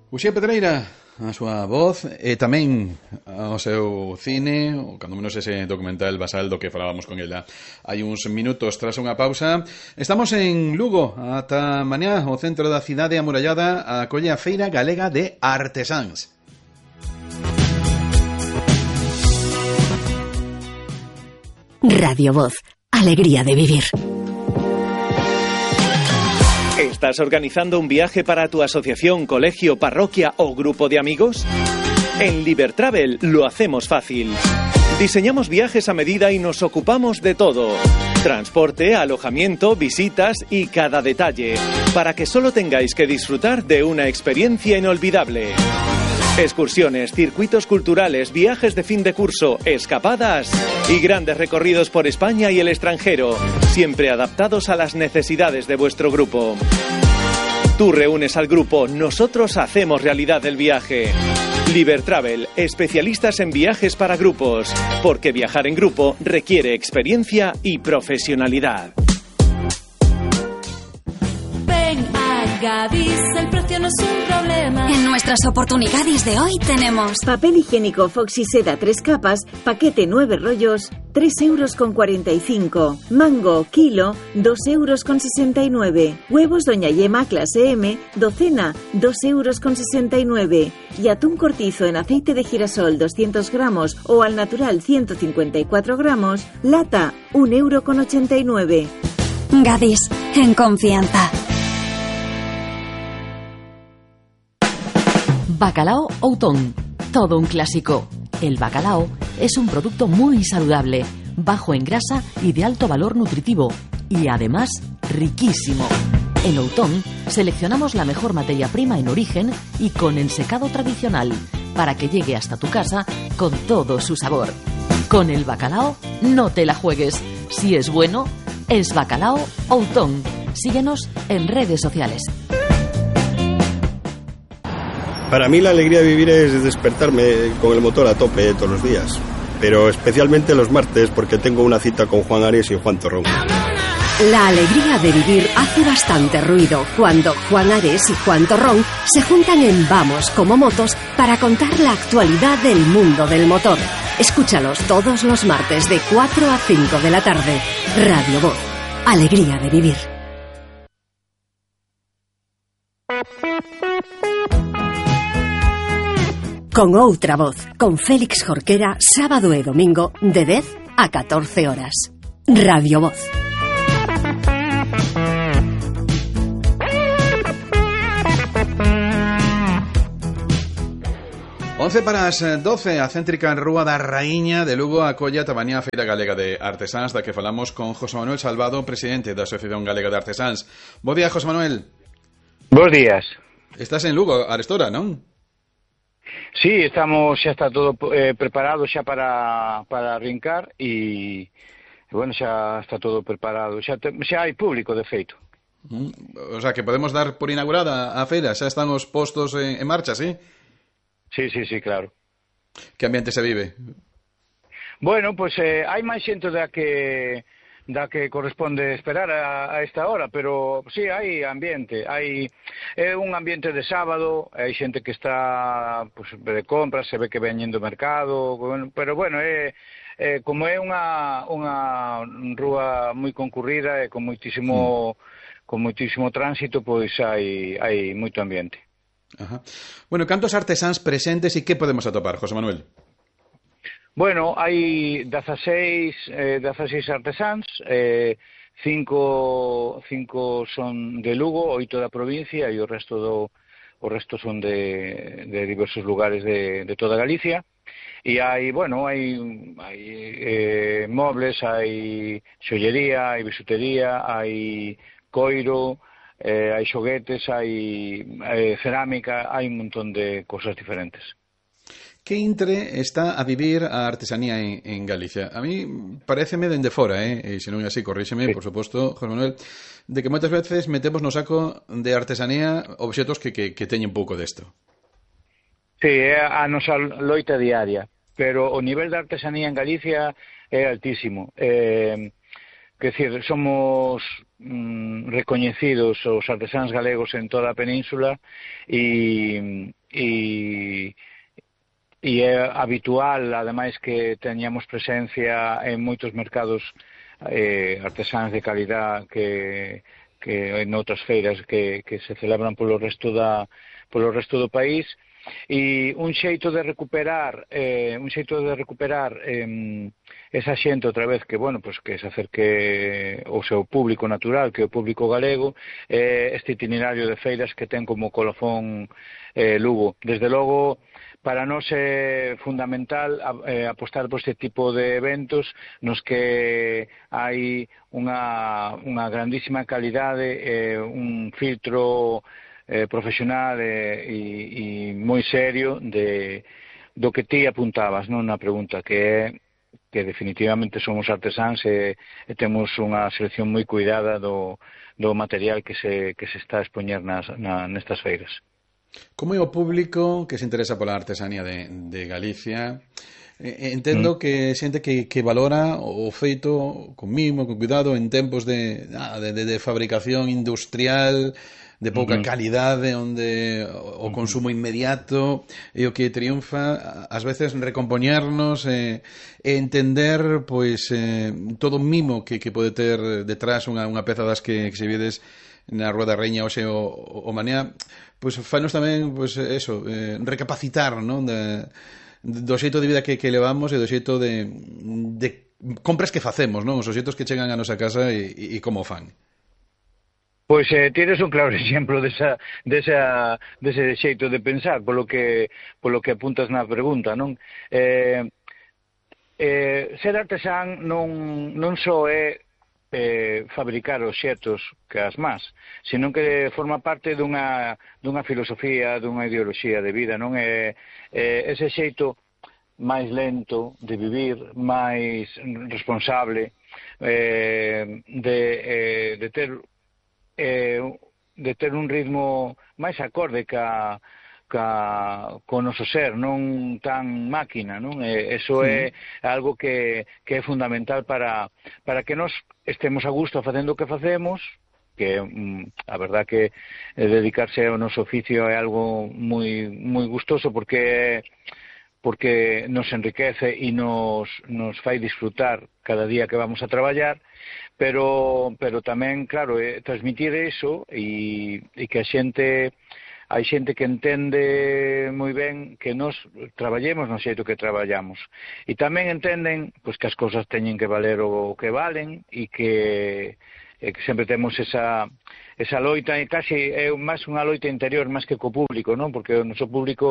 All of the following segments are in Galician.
Uxía Pedreira, a súa voz e tamén ao seu cine, ou cando menos ese documental basal do que falábamos con ela hai uns minutos tras unha pausa. Estamos en Lugo, ata mañá o centro da cidade amurallada acolle a Feira Galega de Artesáns. Radio Voz, alegría de vivir. ¿Estás organizando un viaje para tu asociación, colegio, parroquia o grupo de amigos? En Libertravel lo hacemos fácil. Diseñamos viajes a medida y nos ocupamos de todo. Transporte, alojamiento, visitas y cada detalle, para que solo tengáis que disfrutar de una experiencia inolvidable. Excursiones, circuitos culturales, viajes de fin de curso, escapadas y grandes recorridos por España y el extranjero, siempre adaptados a las necesidades de vuestro grupo. Tú reúnes al grupo, nosotros hacemos realidad el viaje. Libertravel, especialistas en viajes para grupos, porque viajar en grupo requiere experiencia y profesionalidad. Gadis, el precio no es un problema. En nuestras oportunidades de hoy tenemos papel higiénico Foxy Seda 3 capas, paquete 9 rollos, 3,45 €. Mango, kilo, 2,69 €. Huevos Doña Yema clase M, docena, 2,69 €. Y atún cortizo en aceite de girasol 200 gramos o al natural 154 gramos, lata, 1,89 €. Gadis, en confianza. Bacalao Outón, todo un clásico. El bacalao es un producto muy saludable, bajo en grasa y de alto valor nutritivo, y además riquísimo. En Outón seleccionamos la mejor materia prima en origen y con el secado tradicional, para que llegue hasta tu casa con todo su sabor. Con el bacalao no te la juegues. Si es bueno, es Bacalao Outón. Síguenos en redes sociales. Para mí la alegría de vivir es despertarme con el motor a tope todos los días, pero especialmente los martes porque tengo una cita con Juan Ares y Juan Torrón. La alegría de vivir hace bastante ruido cuando Juan Ares y Juan Torrón se juntan en Vamos como Motos para contar la actualidad del mundo del motor. Escúchalos todos los martes de 4 a 5 de la tarde. Radio Voz, alegría de vivir. Con outra voz, con Félix Jorquera, sábado e domingo, de 10 a 14 horas. Radio Voz. Once para as 12, a céntrica Rúa da Raíña de Lugo acolla tamañá a Feira Galega de Artesáns, da que falamos con José Manuel Salvado, presidente da Asociación Galega de Artesáns. Bo día, José Manuel. Bos días. Estás en Lugo, arestora, non? Sí, xa está todo preparado xa para arrincar e bueno, xa está todo preparado, xa hai público de feito. O sea, que podemos dar por inaugurada a feira, xa están os postos en marcha, ¿sí? Sí, claro. Que ambiente se vive? Bueno, pois hai máis xente da que corresponde esperar a esta hora, pero sí, hai ambiente, é un ambiente de sábado, hai xente que está pues, de compras, se ve que veñen do mercado, pero bueno, como é unha rúa moi concurrida e con moitísimo tránsito, pois hai moito ambiente. Ajá. Bueno, cantos artesáns presentes e que podemos atopar, José Manuel? Bueno, hai 16 artesáns, 5 son de Lugo, 8 da provincia e o resto son de diversos lugares de toda Galicia. E hai mobles, hai xollería, hai bisutería, hai coiro, hai xoguetes, hai cerámica, hai un montón de cosas diferentes. Que intre está a vivir a artesanía en Galicia? A mí paréceme dende fora, e se non é así, corríxeme, por suposto, José Manuel, de que moitas veces metemos no saco de artesanía obxetos que teñen pouco desto. Sí, é a nosa loita diaria, pero o nivel de artesanía en Galicia é altísimo. que decir, somos recoñecidos os artesáns galegos en toda a península e é habitual, ademais, que teñamos presencia en moitos mercados artesáns de calidad que en outras feiras que se celebran polo resto do país. E un xeito de recuperar esa xente outra vez que, bueno, pues que se acerque ao seu público natural, que é o público galego, este itinerario de feiras que ten como colofón Lugo. Desde logo, para nós é fundamental apostar por este tipo de eventos nos que hai unha grandísima calidade, un filtro profesional e moi serio do que ti apuntabas, non, na pregunta, que é que definitivamente somos artesáns e temos unha selección moi cuidada do material que se está a expoñer nestas feiras. Como é o público que se interesa pola artesanía de Galicia? Entendo que xente que valora o feito con mimo, con cuidado, en tempos de fabricación industrial de pouca calidade, onde o consumo inmediato é o que triunfa, ás veces recompoñernos e entender pois todo o mimo que pode ter detrás unha peza das que exhibides na Rúa da Reña hoxe o Manea, pois fanos tamén pois eso, recapacitar, non, do xeito de vida que levamos e do xeito de compras que facemos, non, os obxetos que chegan a nosa casa e como fan. Pois tienes un claro exemplo dese xeito de pensar, polo que apuntas na pregunta, non? Ser artesán non só é fabricar obxetos que as más, senón que forma parte dunha filosofía, dunha ideoloxía de vida, non? Ese xeito máis lento de vivir, máis responsable, de ter un ritmo máis acorde co noso ser, non tan máquina, non? Eso é algo que é fundamental para que nos estemos a gusto facendo o que facemos, que a verdad que dedicarse ao noso oficio é algo moi gustoso porque nos enriquece e nos fai disfrutar cada día que vamos a traballar, pero tamén, claro, transmitir eso e que hai xente que entende moi ben que nos traballemos no xeito que traballamos. E tamén entenden pois que as cousas teñen que valer o que valen e que sempre temos esa loita, e casi é máis unha loita interior máis que co público, non? Porque o noso público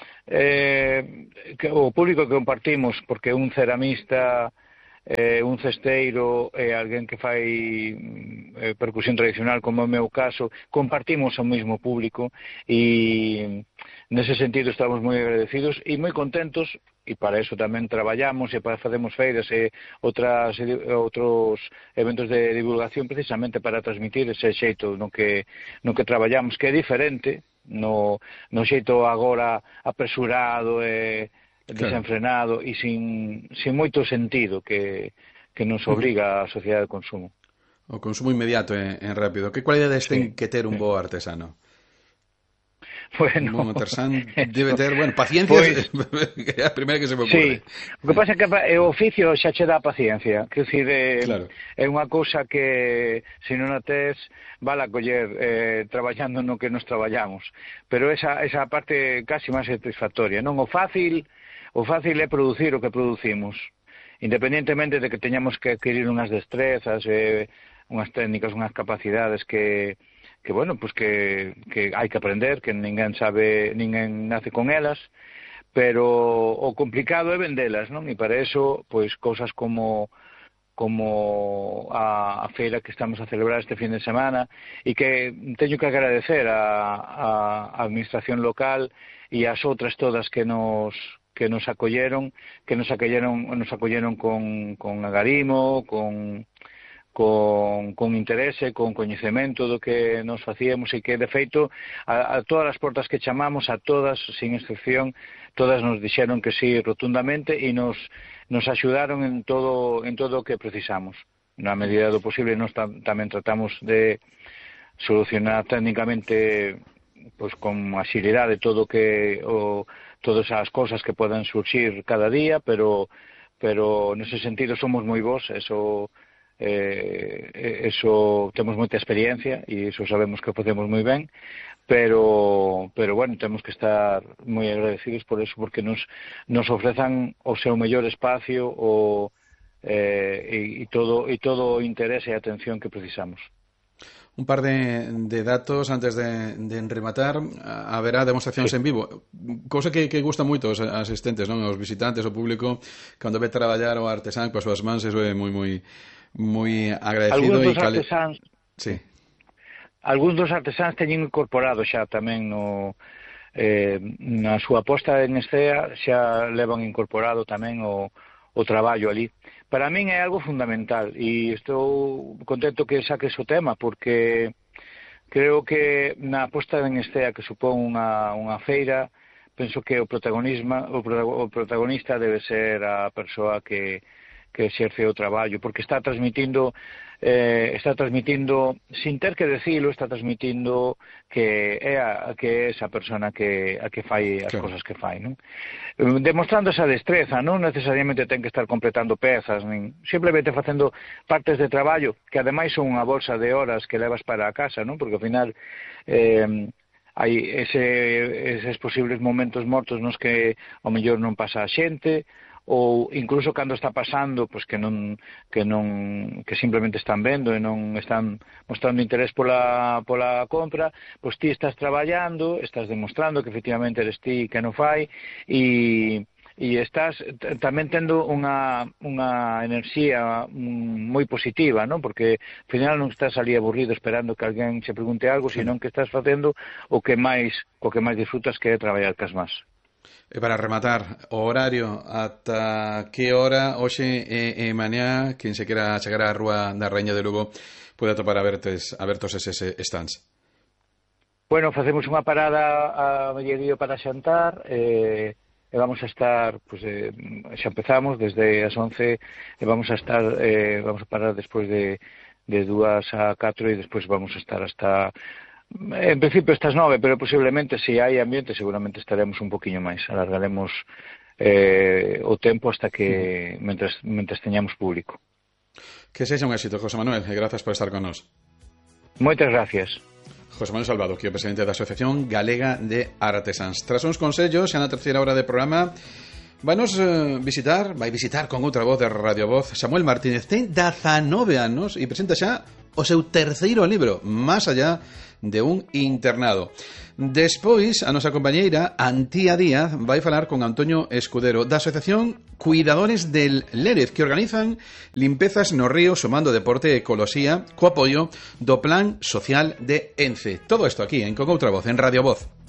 o público que compartimos, porque un ceramista, un cesteiro e alguén que fai percusión tradicional, como é o meu caso, compartimos o mesmo público e nese sentido estamos moi agradecidos e moi contentos, e para eso tamén traballamos e para facemos feiras e outros eventos de divulgación, precisamente para transmitir ese xeito no que traballamos, que é diferente no xeito agora apresurado e desenfrenado e sin moito sentido que nos obriga a sociedade de consumo. O consumo inmediato e rápido. Que cualidades ten que ter un bo artesano? Bueno, un artesán debe ter, paciencia, pues, que é a primeira que se me ocurre. Sí, o que pasa é que o oficio xa che dá paciencia, quer dicir, claro. É unha cousa que se non a tes vale a coller traballando no que nos traballamos, pero esa parte casi máis satisfactoria, non? O fácil é producir o que producimos, independentemente de que teñamos que adquirir unhas destrezas, unhas técnicas, unhas capacidades que hai que aprender, que ninguén nace con elas, pero o complicado é vendelas, non? E para eso, pois, cousas como a feira que estamos a celebrar este fin de semana, e que teño que agradecer a administración local e as outras todas que nos acolleron con agarimo, con interese, con coñecemento do que nos facíamos, e que, de feito, a todas as portas que chamamos, a todas, sin excepción, todas nos dixeron que sí rotundamente e nos axudaron en todo o que precisamos. na medida do posible nós tamén tratamos de solucionar técnicamente pois con axilidade todas as cousas que podan surxir cada día, pero nese sentido somos moi bons, eso temos moita experiencia e eso sabemos que facemos moi ben, pero bueno, temos que estar moi agradecidos por eso, porque nos ofrezan o seu mellor espacio e todo o interese e atención que precisamos. Un par de datos antes de rematar. Haberá demostracións en vivo, cousa que gusta moito aos asistentes, non, aos visitantes, ao público, cando ve traballar o artesán coas súas mans. Eso é moi agradecido. Algúns dos artesáns, sí. Algúns dos artesáns teñen incorporado xa tamén na súa posta en escena, xa levan incorporado tamén o traballo ali. Para min é algo fundamental e estou contento que saques o tema, porque creo que na posta en escena que supón unha feira, penso que o protagonista debe ser a persoa que exerce o traballo, porque está transmitindo sin ter que decilo, está transmitindo que é esa persona que fai as cousas que fai, non? Demostrando esa destreza, non necesariamente ten que estar completando pezas, nin simplemente facendo partes de traballo que ademais son unha bolsa de horas que levas para a casa, non? Porque ao final hai eses posibles momentos mortos nos que ao mellor non pasa a xente, ou incluso cando está pasando, pois que simplemente están vendo e non están mostrando interés pola compra, pois ti estás traballando, estás demostrando que efectivamente eres ti que non fai e estás tamén tendo unha enerxía moi positiva, non? Porque ao final non estás ali aburrido esperando que alguén se pregunte algo, senón que estás facendo o que máis disfrutas, que é traballar cas más. E para rematar, o horario, ata que hora hoxe e mañá quen se quera chegar á Rúa da Raíña de Lugo pode atopar abertos eses stands? Bueno, facemos unha parada a mediodía para xantar e vamos a estar, pues, xa empezamos desde as 11 e vamos a parar despois de 2 a 4 e despois vamos a estar hasta en principio estas 9, pero posiblemente se hai ambiente seguramente estaremos un poquinho máis, alargaremos o tempo hasta que mentres teñamos público. Que sexa un éxito, José Manuel, e grazas por estar con nós. Moitas gracias. José Manuel Salvado, que é o presidente da Asociación Galega de Artesáns. Tras uns consellos, xa na terceira hora de programa, vai visitar con outra voz de Radio Voz, Samuel Martínez. Ten 19 anos e presenta xa o seu terceiro libro, Más allá de un internado. Despois, a nosa compañeira Antía Díaz vai falar con Antonio Escudero da Asociación Cuidadores del Lérez, que organizan limpezas no río sumando deporte e ecoloxía co apoio do Plan Social de ENCE. Todo isto aquí en Con Outra Voz, en Radio Voz.